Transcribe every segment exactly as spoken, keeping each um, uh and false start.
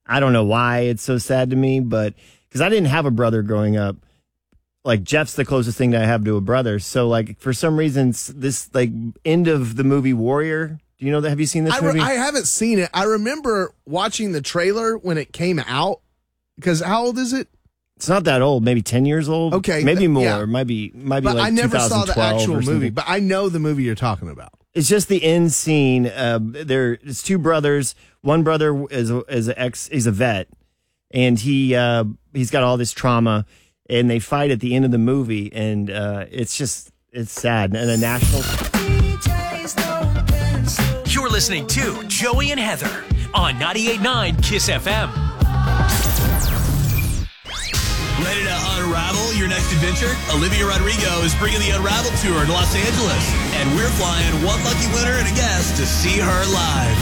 I don't know why it's so sad to me, but because I didn't have a brother growing up. Like, Jeff's the closest thing that I have to a brother. So, like, for some reason, this, like, end of the movie Warrior, do you know that? Have you seen this I, movie? I haven't seen it. I remember watching the trailer when it came out. Because how old is it? It's not that old. Maybe ten years old. Okay. Maybe more. Yeah. Might be, might be But like I never saw the actual movie, but but I know the movie you're talking about. it's just the end scene. Uh, there, it's two brothers. One brother is a, is a ex. He's a vet, and he uh, he's got all this trauma, and they fight at the end of the movie, and uh, it's just it's sad. And a national. You're listening to Joey and Heather on ninety-eight point nine Kiss F M. Ready to unravel your next adventure? Olivia Rodrigo is bringing the Unravel Tour to Los Angeles, and we're flying one lucky winner and a guest to see her live.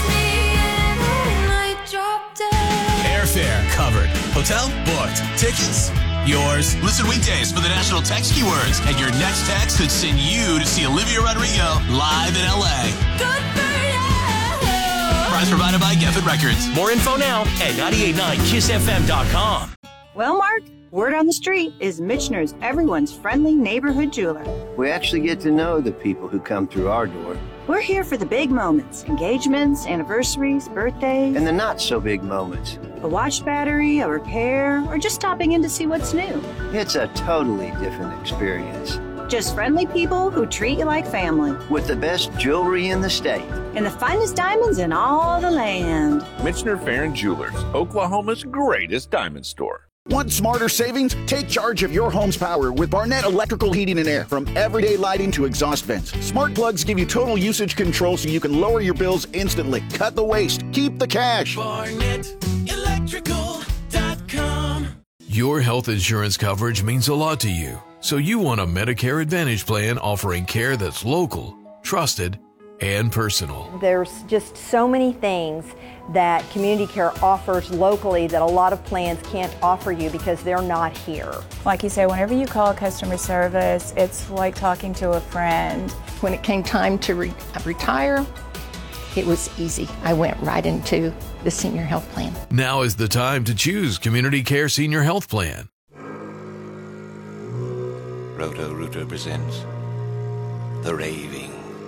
Airfare covered. Hotel booked. Tickets yours. Listen weekdays for the national text keywords, and your next text could send you to see Olivia Rodrigo live in L A. Good for you. Prize provided by Geffen Records. More info now at ninety-eight point nine kiss f m dot com. Well, Mark, word on the street is Michener's everyone's friendly neighborhood jeweler. We actually get to know the people who come through our door. We're here for the big moments, engagements, anniversaries, birthdays. And the not-so-big moments. A watch battery, a repair, or just stopping in to see what's new. It's a totally different experience. Just friendly people who treat you like family. With the best jewelry in the state. And the finest diamonds in all the land. Michener Farron Jewelers, Oklahoma's greatest diamond store. Want smarter savings? Take charge of your home's power with Barnett Electrical Heating and Air. From everyday lighting to exhaust vents, smart plugs give you total usage control so you can lower your bills instantly. Cut the waste. Keep the cash. Barnett Electrical dot com. Your health insurance coverage means a lot to you, so you want a Medicare Advantage plan offering care that's local, trusted, and personal. There's just so many things that Community Care offers locally that a lot of plans can't offer you because they're not here. Like you say, whenever you call customer service, it's like talking to a friend. When it came time to re- retire, it was easy. I went right into the senior health plan. Now is the time to choose Community Care Senior Health Plan. Roto-Rooter presents The Raving.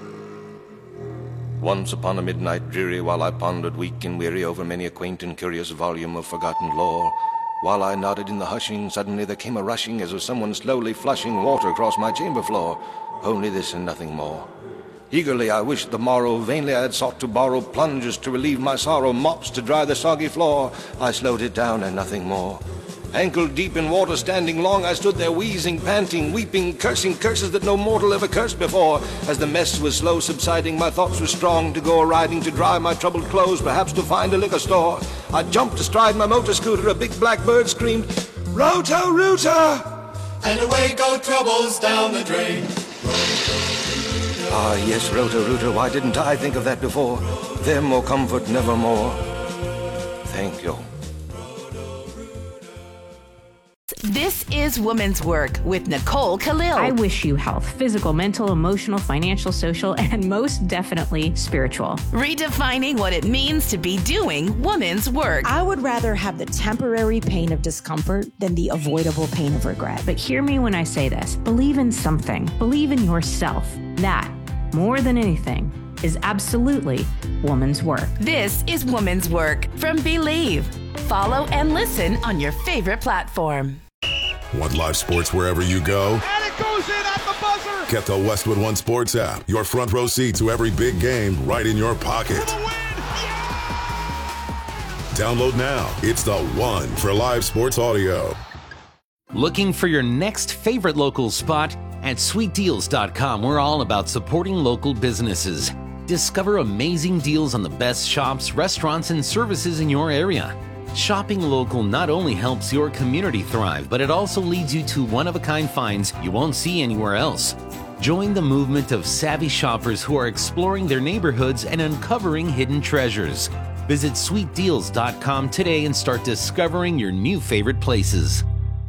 Once upon a midnight dreary, while I pondered weak and weary over many a quaint and curious volume of forgotten lore, while I nodded in the hushing, suddenly there came a rushing as of someone slowly flushing water across my chamber floor. Only this and nothing more. Eagerly I wished the morrow, vainly I had sought to borrow plungers to relieve my sorrow, mops to dry the soggy floor. I slowed it down and nothing more. Ankle deep in water, standing long, I stood there wheezing, panting, weeping, cursing curses that no mortal ever cursed before. As the mess was slow subsiding, my thoughts were strong to go a-riding, to dry my troubled clothes, perhaps to find a liquor store. I jumped astride my motor scooter, a big black bird screamed, Roto-Rooter! And away go troubles down the drain. Ah, yes, Roto-Rooter, why didn't I think of that before? Them or comfort nevermore. Thank you. This is Woman's Work with Nicole Khalil. I wish you health, physical, mental, emotional, financial, social, and most definitely spiritual. Redefining what it means to be doing woman's work. I would rather have the temporary pain of discomfort than the avoidable pain of regret. But hear me when I say this. Believe in something. Believe in yourself. That, more than anything, is absolutely woman's work. This is Woman's Work from Believe. Follow and listen on your favorite platform. Want live sports wherever you go? And it goes in at the buzzer! Get the Westwood One Sports app. Your front row seat to every big game right in your pocket. For the win! Yeah! Download now. It's the one for live sports audio. Looking for your next favorite local spot? At sweet deals dot com, we're all about supporting local businesses. Discover amazing deals on the best shops, restaurants, and services in your area. Shopping local not only helps your community thrive, but it also leads you to one-of-a-kind finds you won't see anywhere else. Join the movement of savvy shoppers who are exploring their neighborhoods and uncovering hidden treasures. Visit sweet deals dot com today and start discovering your new favorite places.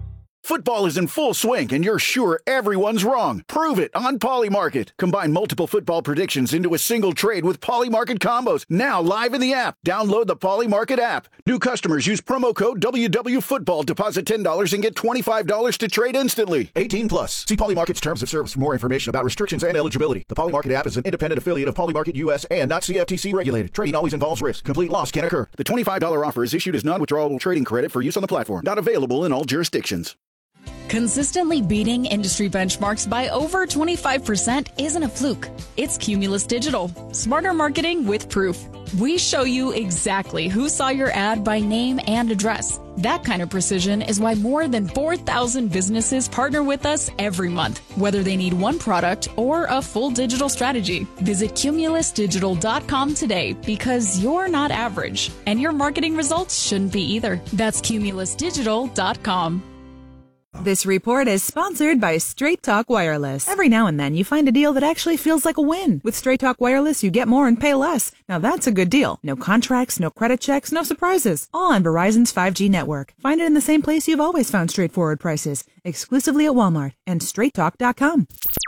Football is in full swing, and you're sure everyone's wrong. Prove it on Polymarket. Combine multiple football predictions into a single trade with Polymarket combos. Now live in the app. Download the Polymarket app. New customers use promo code W W Football. Deposit ten dollars and get twenty-five dollars to trade instantly. eighteen plus. See Polymarket's terms of service for more information about restrictions and eligibility. The Polymarket app is an independent affiliate of Polymarket U S and not C F T C regulated. Trading always involves risk. Complete loss can occur. The twenty-five dollars offer is issued as non-withdrawable trading credit for use on the platform. Not available in all jurisdictions. Consistently beating industry benchmarks by over twenty-five percent isn't a fluke. It's Cumulus Digital. Smarter marketing with proof. We show you exactly who saw your ad by name and address. That kind of precision is why more than four thousand businesses partner with us every month, whether they need one product or a full digital strategy. Visit cumulus digital dot com today because you're not average, and your marketing results shouldn't be either. That's cumulus digital dot com. This report is sponsored by Straight Talk Wireless. Every now and then you find a deal that actually feels like a win. With Straight Talk Wireless, you get more and pay less. Now that's a good deal. No contracts, no credit checks, no surprises. All on Verizon's five G network. Find it in the same place you've always found straightforward prices. Exclusively at Walmart and straight talk dot com.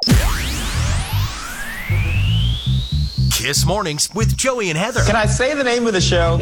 Kiss Mornings with Joey and Heather. Can I say the name of the show?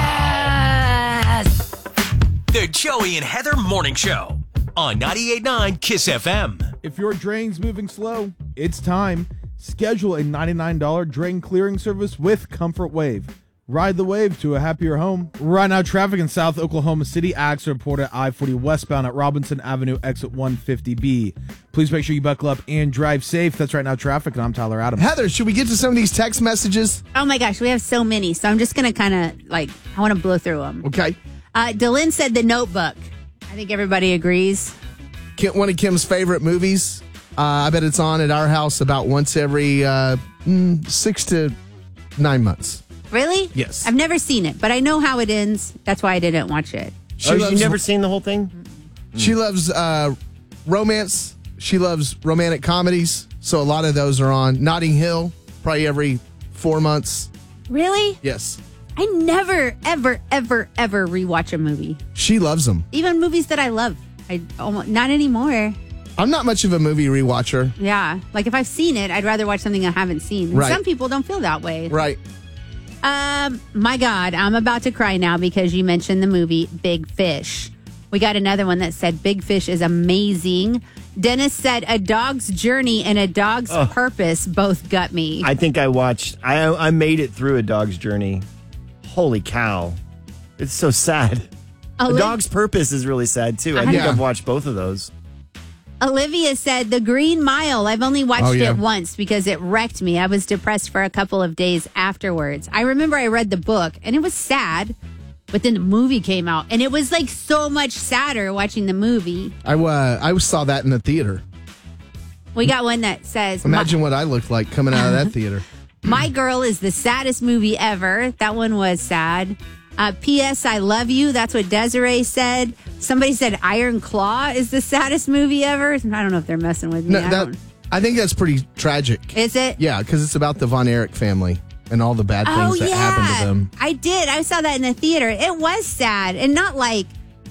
Yes! The Joey and Heather Morning Show on ninety-eight point nine Kiss F M. If your drain's moving slow, it's time. Schedule a ninety-nine dollars drain clearing service with Comfort Wave. Ride the wave to a happier home. Right now, traffic in South Oklahoma City acts report at I forty westbound at Robinson Avenue, exit one fifty B. Please make sure you buckle up and drive safe. That's Right Now Traffic, and I'm Tyler Adams. Heather, should we get to some of these text messages? Oh my gosh, we have so many. So I'm just going to kind of like, I want to blow through them. Okay. Uh, Dylan said The Notebook. I think everybody agrees. Kim, one of Kim's favorite movies. Uh, I bet it's on at our house about once every uh, mm, six to nine months. Really? Yes. I've never seen it, but I know how it ends. That's why I didn't watch it. She oh, loves, you've never seen the whole thing? She loves uh, romance. She loves romantic comedies. So a lot of those are on. Notting Hill, probably every four months. Really? Yes. I never, ever, ever, ever rewatch a movie. She loves them. Even movies that I love. I almost, not anymore. I'm not much of a movie rewatcher. Yeah. Like if I've seen it, I'd rather watch something I haven't seen. And right. Some people don't feel that way. Right. Um, my God, I'm about to cry now because you mentioned the movie Big Fish. We got another one that said Big Fish is amazing. Dennis said A Dog's Journey and A Dog's oh. Purpose both got me. I think I watched, I, I made it through A Dog's Journey. Holy cow. It's so sad. Oli- A Dog's Purpose is really sad, too. I, I think yeah. I've watched both of those. Olivia said The Green Mile. I've only watched oh, yeah. it once because it wrecked me. I was depressed for a couple of days afterwards. I remember I read the book, and it was sad, but then the movie came out, and it was like so much sadder watching the movie. I, uh, I saw that in the theater. We got one that says... Imagine what I looked like coming out of that theater. My Girl is the saddest movie ever. That one was sad. Uh, P S. I Love You. That's what Desiree said. Somebody said Iron Claw is the saddest movie ever. I don't know if they're messing with me. No, I, that, I think that's pretty tragic. Is it? Yeah, because it's about the Von Erich family and all the bad things oh, that yeah. happened to them. I did. I saw that in the theater. It was sad. And not like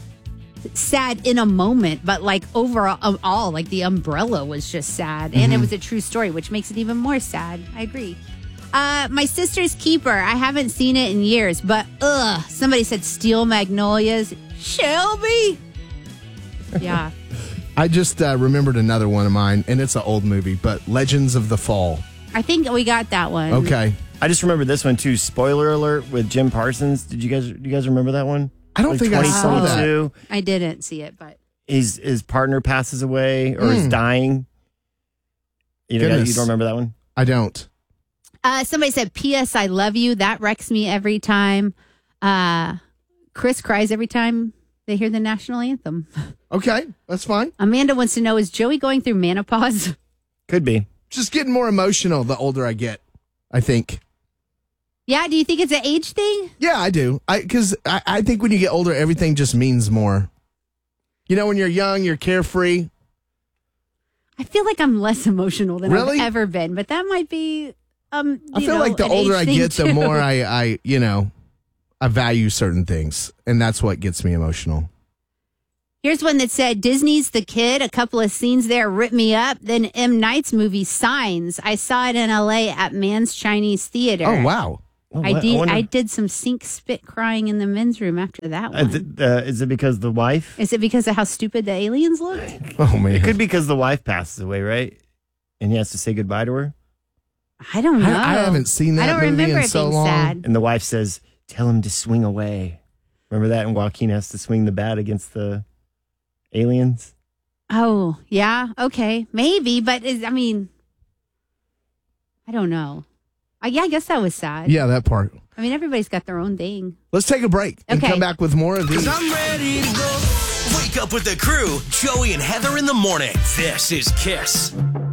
sad in a moment, but like overall, um, all like the umbrella was just sad. And mm-hmm. it was a true story, which makes it even more sad. I agree. Uh, My Sister's Keeper. I haven't seen it in years, but ugh. Somebody said Steel Magnolias. Shelby. Yeah. I just uh, remembered another one of mine, and it's an old movie, but Legends of the Fall. I think we got that one. Okay. I just remember this one too. Spoiler alert with Jim Parsons. Did you guys? Do you guys remember that one? I don't like think I saw that. I didn't see it, but his his partner passes away or mm. is dying. You know, you don't remember that one? I don't. Uh, somebody said, P S. I Love You. That wrecks me every time. Uh, Chris cries every time they hear the national anthem. Okay, that's fine. Amanda wants to know, is Joey going through menopause? Could be. Just getting more emotional the older I get, I think. Yeah, do you think it's an age thing? Yeah, I do. I Because I, I think when you get older, everything just means more. You know, when you're young, you're carefree. I feel like I'm less emotional than really? I've ever been, but that might be... Um, I feel know, like the older I get, too. the more I, I, you know, I value certain things, and that's what gets me emotional. Here's one that said, Disney's The Kid, a couple of scenes there ripped me up. Then M. Night's movie, Signs. I saw it in L A at Man's Chinese Theater. Oh, wow. Oh, I what- did I wonder- I did some sink spit crying in the men's room after that Uh, one. th- uh, is it because the wife? Is it because of how stupid the aliens look? Oh, man. It could be because the wife passes away, right? And he has to say goodbye to her. I don't know. I, I haven't seen that I don't movie remember in it so being long. sad. And the wife says, "Tell him to swing away." Remember that? And Joaquin has to swing the bat against the aliens. Oh, yeah. Okay. Maybe. But is, I mean, I don't know. I, yeah, I guess that was sad. Yeah, that part. I mean, everybody's got their own thing. Let's take a break and Okay. come back with more of these. I'm ready to go. Wake up with the crew, Joey and Heather in the morning. This is Kiss.